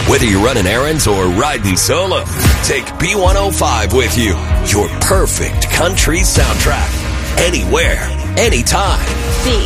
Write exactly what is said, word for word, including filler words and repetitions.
Whether you're running errands or riding solo, take B one oh five with you. Your perfect country soundtrack. Anywhere, anytime. B